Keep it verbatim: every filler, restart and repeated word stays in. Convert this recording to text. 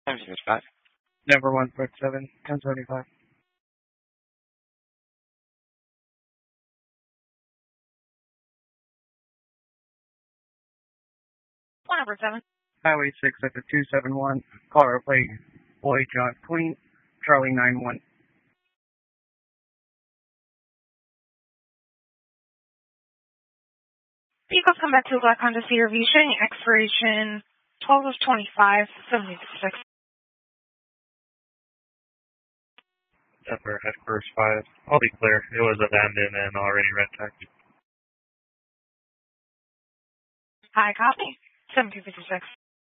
seven six five. Never one foot seven, ten seventy-five. One over seven. Highway six at the two seven one. Colorado plate. Boy John Queen. Charlie nine one. Vehicles come back to the Black Honda C R V showing expiration twelve of twenty-five, seventy six. Upper headquarters five. I'll be clear. It was abandoned and already red tagged. High copy. seventy-two fifty-six.